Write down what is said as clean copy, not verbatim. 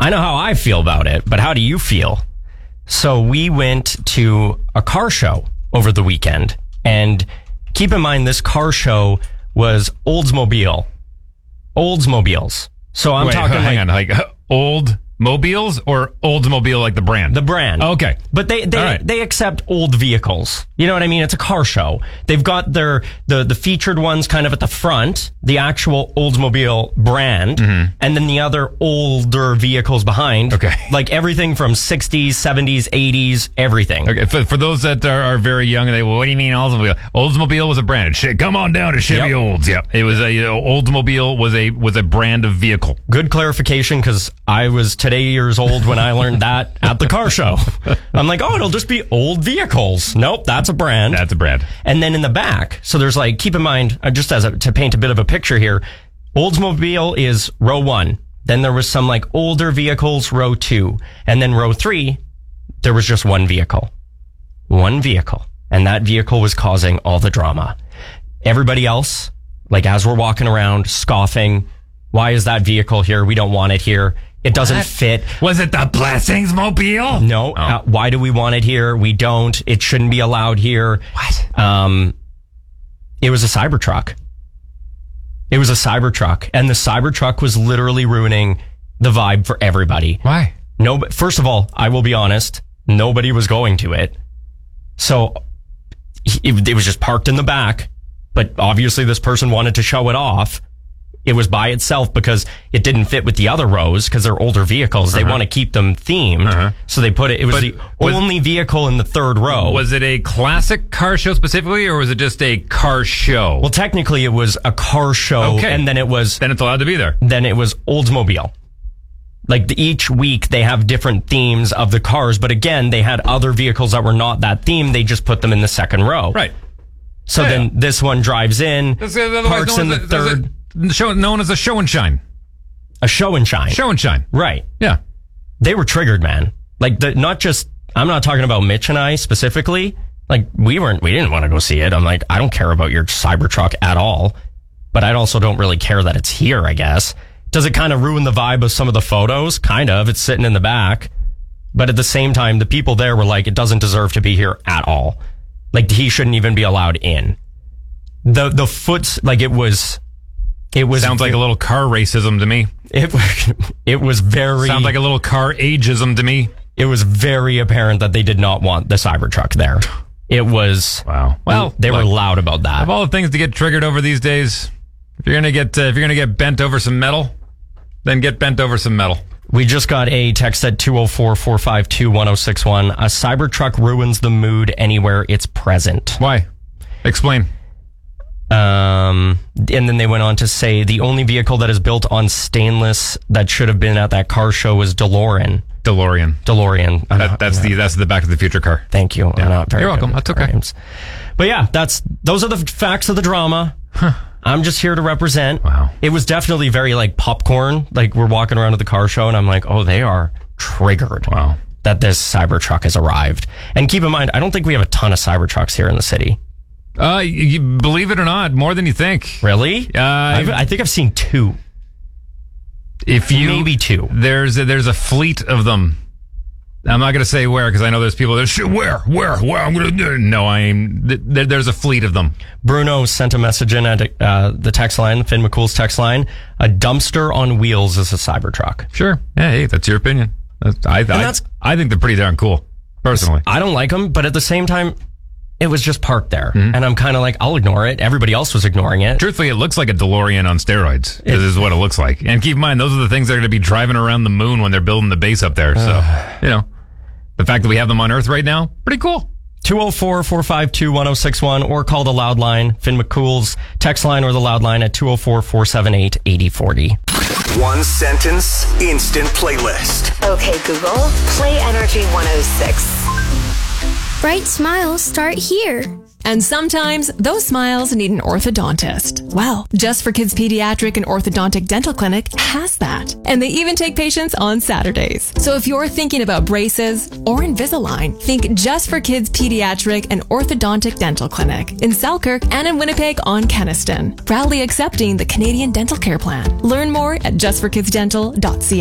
I know how I feel about it, but how do you feel? So we went to a car show over the weekend, and keep in mind this car show was Oldsmobiles. So I'm talking hang on, like old mobiles or Oldsmobile, like the brand? The brand. Okay. But they accept old vehicles. You know what I mean? It's a car show. They've got the featured ones kind of at the front, the actual Oldsmobile brand, and then the other older vehicles behind. Okay. Like everything from 60s, 70s, 80s, everything. Okay. For those that are very young, what do you mean Oldsmobile? Oldsmobile was a brand. Come on down to Chevy Olds. Yep. It was Oldsmobile was a brand of vehicle. Good clarification, because I was today years old when I learned that at the car show. I'm like, oh, it'll just be old vehicles. Nope, that's a brand. That's a brand. And then in the back, so there's like, keep in mind, just to paint a bit of a picture here, Oldsmobile is row 1. Then there was some like older vehicles, row 2. And then row 3, there was just one vehicle. One vehicle. And that vehicle was causing all the drama. Everybody else, like as we're walking around, scoffing, why is that vehicle here? We don't want it here. It doesn't fit. Was it the Blessings Mobile? No. Oh. Why do we want it here? We don't. It shouldn't be allowed here. What? It was a Cybertruck. It was a Cybertruck. And the Cybertruck was literally ruining the vibe for everybody. Why? No, but first of all, I will be honest, nobody was going to it. So it was just parked in the back. But obviously this person wanted to show it off. It was by itself because it didn't fit with the other rows because they're older vehicles. They want to keep them themed. So they put it, it was the only vehicle in the third row. Was it a classic car show specifically, or was it just a car show? Well, technically it was a car show. Okay. And then it was allowed to be there. Then it was Oldsmobile. Like each week they have different themes of the cars. But again, they had other vehicles that were not that theme. They just put them in the second row. Right. So then this one drives in, parks in the third. Known as a show and shine. A show and shine. Show and shine. Right. Yeah. They were triggered, man. Like not just, I'm not talking about Mitch and I specifically. Like we didn't want to go see it. I'm like, I don't care about your Cybertruck at all. But I also don't really care that it's here, I guess. Does it kind of ruin the vibe of some of the photos? Kind of. It's sitting in the back. But at the same time, the people there were like, it doesn't deserve to be here at all. Like he shouldn't even be allowed in. The foots, like it was sounds like a little car racism to me. It was very sounds like a little car ageism to me. It was very apparent that they did not want the Cybertruck there. It was wow. Well, they were loud about that. Of all the things to get triggered over these days, if you're gonna get bent over some metal, then get bent over some metal. We just got a text at 204-452-1061. A Cybertruck ruins the mood anywhere it's present. Why? Explain. And then they went on to say the only vehicle that is built on stainless that should have been at that car show was DeLorean. DeLorean. That's the Back to the Future car. Thank you. Yeah. I'm not very You're welcome. That's okay. Names. But yeah, those are the facts of the drama. I'm just here to represent. Wow. It was definitely very like popcorn. Like we're walking around at the car show and I'm like, oh, they are triggered. Wow. That this Cybertruck has arrived. And keep in mind, I don't think we have a ton of Cybertrucks here in the city. You believe it or not, more than you think. Really? I think I've seen 2. Maybe 2. There's a fleet of them. I'm not going to say where because I know there's people that where I'm going to no. There's a fleet of them. Bruno sent a message in at the text line, Finn McCool's text line. A dumpster on wheels is a Cybertruck. Sure. Yeah, hey, that's your opinion. I think they're pretty darn cool, personally. I don't like them, but at the same time, it was just parked there. And I'm kind of like, I'll ignore it. Everybody else was ignoring it. Truthfully, it looks like a DeLorean on steroids. This is what it looks like. And keep in mind, those are the things that are going to be driving around the moon when they're building the base up there. So, the fact that we have them on Earth right now, pretty cool. 204-452-1061 or call the loud line, Finn McCool's text line or the loud line at 204-478-8040. One sentence, instant playlist. Okay, Google, play Energy 106. Bright smiles start here. And sometimes those smiles need an orthodontist. Well, Just for Kids Pediatric and Orthodontic Dental Clinic has that. And they even take patients on Saturdays. So if you're thinking about braces or Invisalign, think Just for Kids Pediatric and Orthodontic Dental Clinic in Selkirk and in Winnipeg on Kenniston. Proudly accepting the Canadian Dental Care Plan. Learn more at justforkidsdental.ca.